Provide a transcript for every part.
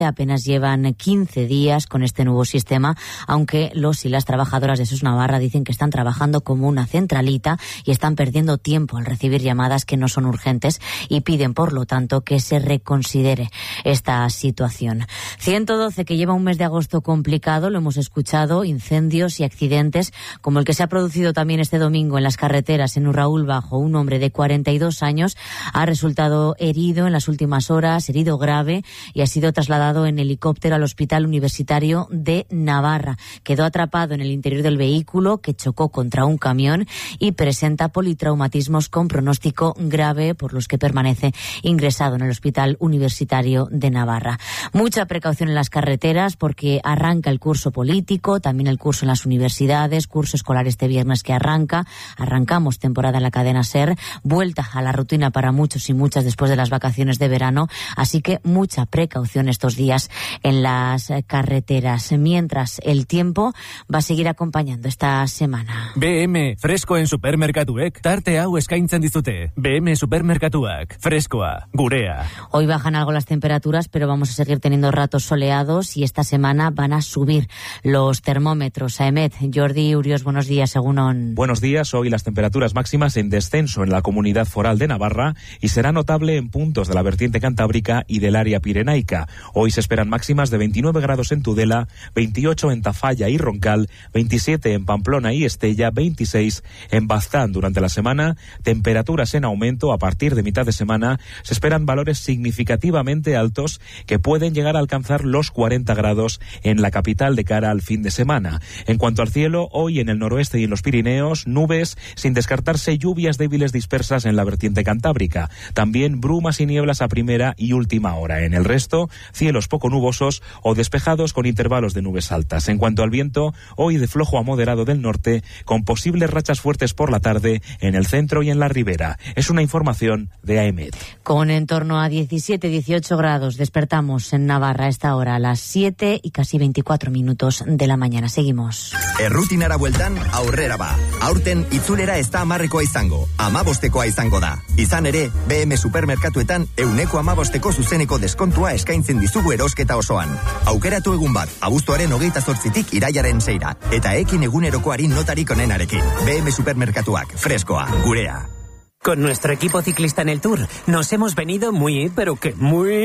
Apenas llevan 15 días con este nuevo sistema, aunque los y las trabajadoras de SUS Navarra dicen que están trabajando como una centralita y están perdiendo tiempo al recibir llamadas que no son urgentes y piden, por lo tanto, que se reconsidere esta situación. 112, que lleva un mes de agosto complicado, lo hemos escuchado, incendios y accidentes como el que se ha producido también este domingo en las carreteras en Urraúl Bajo. Un hombre de 42 años ha resultado herido en las últimas horas, herido grave, y ha sido trasladado en helicóptero al Hospital Universitario de Navarra. Quedó atrapado en el interior del vehículo que chocó contra un camión y presenta politraumatismos con pronóstico grave, por los que permanece ingresado en el Hospital Universitario de Navarra. Mucha precaución en las carreteras porque arranca el curso político, también el curso en las universidades, curso escolar este viernes que arrancamos temporada en la cadena SER, vuelta a la rutina para muchos y muchas después de las vacaciones de verano, así que mucha precaución estos días en las carreteras, mientras el tiempo va a seguir acompañando esta semana. BM fresko en supermerkatuek tarte hau eskaintzen dizute. BM supermerkatuak freskoa, gurea. Hoy bajan algo las temperaturas, pero vamos a seguir teniendo ratos soleados y esta semana van a subir los termómetros. Aemet, Jordi Urios, buenos días, egunon. Buenos días. Hoy las temperaturas máximas en descenso en la Comunidad Foral de Navarra y será notable en puntos de la vertiente cantábrica y del área pirenaica. Hoy se esperan máximas de 29 grados en Tudela, 28 en Tafalla y Roncal, 27 en Pamplona y Estella, 26 en Baztán. Durante la semana, temperaturas en aumento. A partir de mitad de semana se esperan valores significativamente altos que pueden llegar a alcanzar los 40 grados en la capital de cara al fin de semana. En cuanto al cielo, hoy en el noroeste y en los Pirineos, nubes, sin descartarse lluvias débiles dispersas en la vertiente cantábrica. También brumas y nieblas a primera y última hora. En el resto, cielos poco nubosos o despejados con intervalos de nubes altas. En cuanto al viento, hoy de flojo a moderado del norte, con posibles rachas fuertes por la tarde en el centro y en la ribera. Es una información de Aemet. Con en torno a 17-18 grados despertamos en Navarra a esta hora, a las 7 y casi 24 minutos de la mañana. Seguimos. Errutinara bueltan aurrera ba. Aurten itzulera ez da 10koa izango, 15koa izango da. Izan ere, BM supermerkatuetan 115ko zuzeneko deskontua eskaintzen dizugu erosketa osoan. Aukeratu egun bat, abuztuaren 28tik iraiaren 6ra, eta ekin egunerokoari notarik onenarekin. BM supermerkatuak, freskoa, gurea. Con nuestro equipo ciclista en el Tour nos hemos venido muy, pero que muy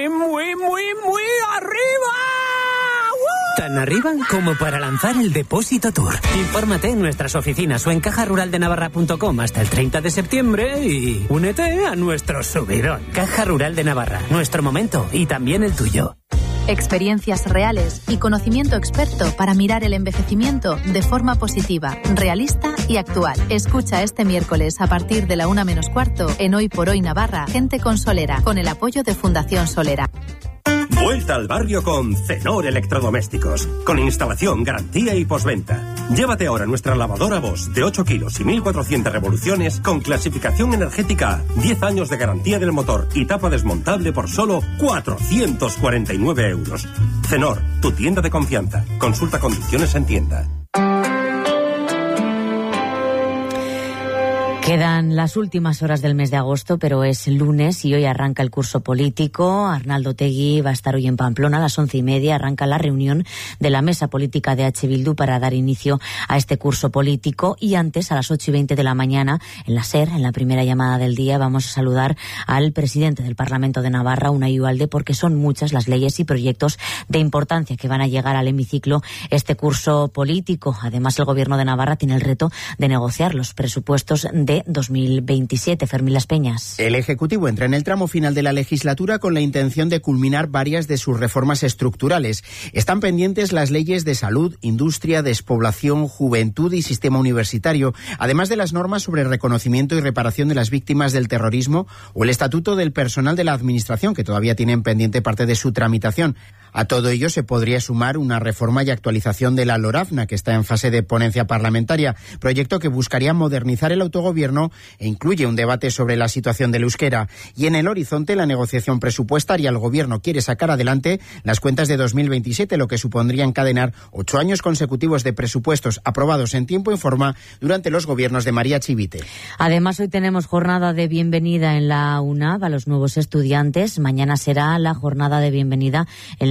arriba. Tan arriba como para lanzar el Depósito Tour. Infórmate en nuestras oficinas o en cajaruraldenavarra.com hasta el 30 de septiembre y únete a nuestro subidón. Caja Rural de Navarra, nuestro momento y también el tuyo. Experiencias reales y conocimiento experto para mirar el envejecimiento de forma positiva, realista y actual. Escucha este miércoles a partir de la 1:15 en Hoy por Hoy Navarra, Gente con Solera, con el apoyo de Fundación Solera. Vuelta al barrio con Cenor Electrodomésticos, con instalación, garantía y postventa. Llévate ahora nuestra lavadora Bosch de 8 kilos y 1400 revoluciones con clasificación energética A, 10 años de garantía del motor y tapa desmontable por solo 449 euros. Cenor, tu tienda de confianza. Consulta condiciones en tienda. Quedan las últimas horas del mes de agosto, pero es lunes y hoy arranca el curso político. Arnaldo Otegi va a estar hoy en Pamplona a las 11:30. Arranca la reunión de la mesa política de H. Bildu para dar inicio a este curso político. Y antes, a las 8:20 de la mañana, en la SER, en la primera llamada del día, vamos a saludar al presidente del Parlamento de Navarra, Unai Ugalde, porque son muchas las leyes y proyectos de importancia que van a llegar al hemiciclo este curso político. Además, el Gobierno de Navarra tiene el reto de negociar los presupuestos de 2027. Fermín Las Peñas. El Ejecutivo entra en el tramo final de la legislatura con la intención de culminar varias de sus reformas estructurales. Están pendientes las leyes de salud, industria, despoblación, juventud y sistema universitario, además de las normas sobre reconocimiento y reparación de las víctimas del terrorismo o el estatuto del personal de la Administración, que todavía tienen pendiente parte de su tramitación. A todo ello se podría sumar una reforma y actualización de la LORAFNA, que está en fase de ponencia parlamentaria, proyecto que buscaría modernizar el autogobierno e incluye un debate sobre la situación del euskera. Y en el horizonte, la negociación presupuestaria. El Gobierno quiere sacar adelante las cuentas de 2027, lo que supondría encadenar 8 años consecutivos de presupuestos aprobados en tiempo y forma durante los gobiernos de María Chivite. Además, hoy tenemos jornada de bienvenida en la UNAV a los nuevos estudiantes. Mañana será la jornada de bienvenida en